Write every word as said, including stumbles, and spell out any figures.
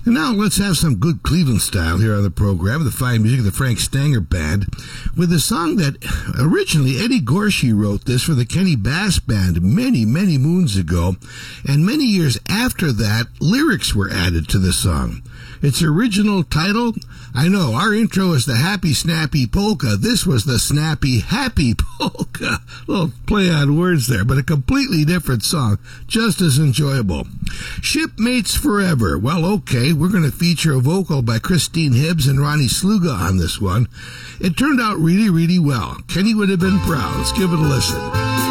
And now let's have some good Cleveland style here on the program, the fine music of the Frank Stanger Band, with a song that originally Eddie Gorshey wrote this for the Kenny Bass Band many, many moons ago, and many years after that, lyrics were added to the song. Its original title, I know, our intro is the Happy Snappy Polka. This was the Snappy Happy Polka. A little play on words there, but a completely different song, just as enjoyable. Shipmates Forever. Well, okay, we're going to feature a vocal by Christine Hibbs and Ronnie Sluga on this one. It turned out really, really well. Kenny would have been proud. Let's give it a listen.